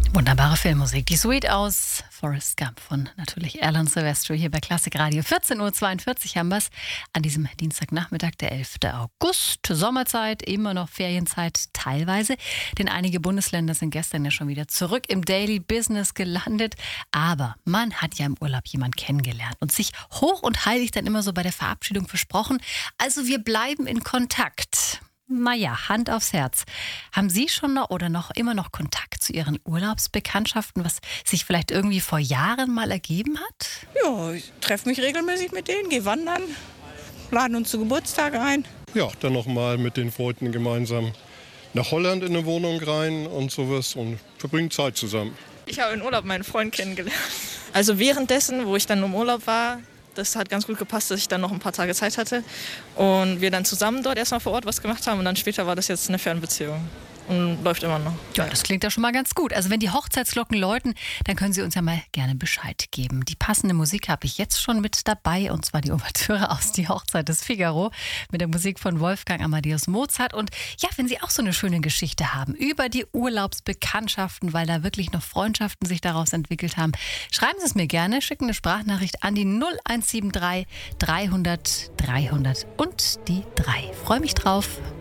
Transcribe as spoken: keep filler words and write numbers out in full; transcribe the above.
Wunderbare Filmmusik. Die Suite aus Forrest Gump von natürlich Alan Silvestri hier bei Klassik Radio. vierzehn Uhr zweiundvierzig haben wir es an diesem Dienstagnachmittag, der elften August. Sommerzeit, immer noch Ferienzeit teilweise, denn einige Bundesländer sind gestern ja schon wieder zurück im Daily Business gelandet. Aber man hat ja im Urlaub jemanden kennengelernt und sich hoch und heilig dann immer so bei der Verabschiedung versprochen. Also wir bleiben in Kontakt. Naja, Hand aufs Herz. Haben Sie schon noch oder noch immer noch Kontakt zu Ihren Urlaubsbekanntschaften, was sich vielleicht irgendwie vor Jahren mal ergeben hat? Ja, ich treffe mich regelmäßig mit denen, gehe wandern, laden uns zu Geburtstag ein. Ja, dann nochmal mit den Freunden gemeinsam nach Holland in eine Wohnung rein und sowas und verbringen Zeit zusammen. Ich habe in Urlaub meinen Freund kennengelernt. Also währenddessen, wo ich dann im Urlaub war, das hat ganz gut gepasst, dass ich dann noch ein paar Tage Zeit hatte und wir dann zusammen dort erstmal vor Ort was gemacht haben und dann später war das jetzt eine Fernbeziehung und läuft immer noch. Ja, das klingt ja schon mal ganz gut. Also wenn die Hochzeitsglocken läuten, dann können Sie uns ja mal gerne Bescheid geben. Die passende Musik habe ich jetzt schon mit dabei und zwar die Ouvertüre aus Die Hochzeit des Figaro mit der Musik von Wolfgang Amadeus Mozart. Und ja, wenn Sie auch so eine schöne Geschichte haben über die Urlaubsbekanntschaften, weil da wirklich noch Freundschaften sich daraus entwickelt haben, schreiben Sie es mir gerne, schicken eine Sprachnachricht an die null eins sieben drei dreihundert dreihundert und die drei. Freue mich drauf.